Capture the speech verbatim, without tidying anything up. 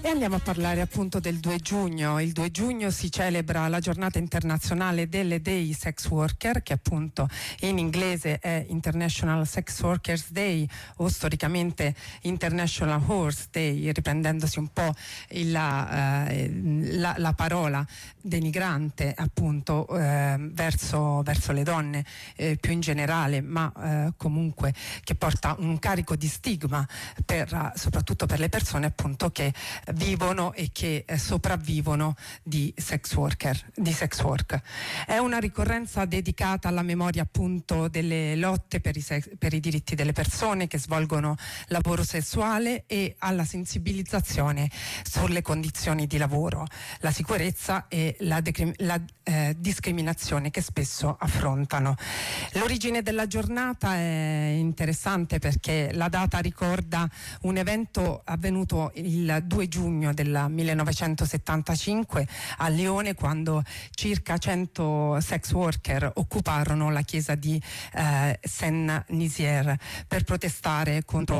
E andiamo a parlare appunto del due giugno. Il due giugno si celebra la giornata internazionale delle dei sex worker, che appunto in inglese è International Sex Workers Day o storicamente International Horse Day, riprendendosi un po' il, la, eh, la, la parola denigrante appunto eh, verso, verso le donne eh, più in generale, ma eh, comunque che porta un carico di stigma per, soprattutto per le persone appunto che vivono e che eh, sopravvivono di sex worker, di sex work. È una ricorrenza dedicata alla memoria appunto delle lotte per i, sex, per i diritti delle persone che svolgono lavoro sessuale e alla sensibilizzazione sulle condizioni di lavoro, la sicurezza e la, decrim- la eh, discriminazione che spesso affrontano. L'origine della giornata è interessante perché la data ricorda un evento avvenuto il due giugno del millenovecentosettantacinque a Lione, quando circa cento sex worker occuparono la chiesa di eh, Saint-Nizier per protestare contro